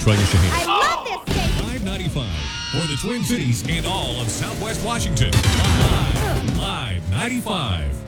Detroit and Shaheen. I love this station. 595 for the Twin Cities and all of Southwest Washington. Live 95.